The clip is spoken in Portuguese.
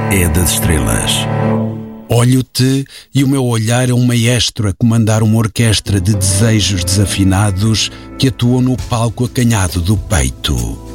é das estrelas. Olho-te e o meu olhar é um maestro a comandar uma orquestra de desejos desafinados que atuam no palco acanhado do peito.